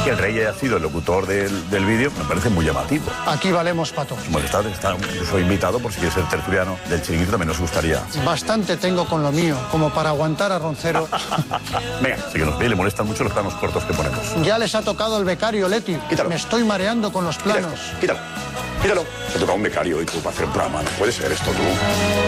Que el rey haya sido el locutor del vídeo me parece muy llamativo. Aquí valemos para todos. Yo soy invitado por si quieres ser tertuliano del Chiringuito, también nos gustaría. Bastante tengo con lo mío, como para aguantar a Roncero. Venga, sí que nos ve, le molestan mucho los planos cortos que ponemos. Ya les ha tocado el becario, Leti. Quítalo. Me estoy mareando con los planos. Quítalo. Se ha tocado un becario y tú para hacer un programa. No puede ser esto, tú.